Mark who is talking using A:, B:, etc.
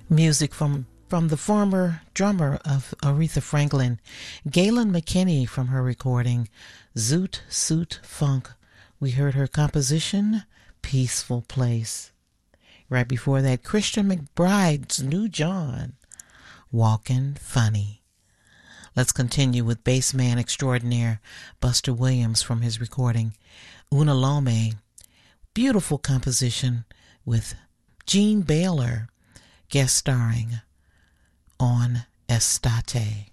A: Music from the former drummer of Aretha Franklin, Galen McKinney, from her recording Zoot Suit Funk. We heard her composition, Peaceful Place. Right before that, Christian McBride's New John, Walkin' Funny. Let's continue with bassman extraordinaire Buster Williams from his recording Una Lome. Beautiful composition with Gene Baylor guest starring on Estate.